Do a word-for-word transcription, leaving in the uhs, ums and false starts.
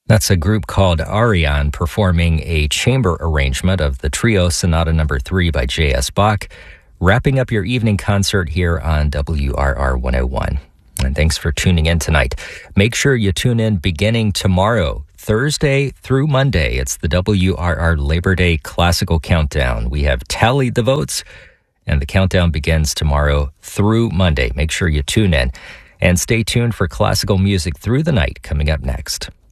That's a group called Arion performing a chamber arrangement of the Trio Sonata Number three by J S. Bach, wrapping up your evening concert here on W R R one oh one. And thanks for tuning in tonight. Make sure you tune in beginning tomorrow, Thursday through Monday. It's the W R R Labor Day Classical Countdown. We have tallied the votes, and the countdown begins tomorrow through Monday. Make sure you tune in. And stay tuned for classical music through the night coming up next.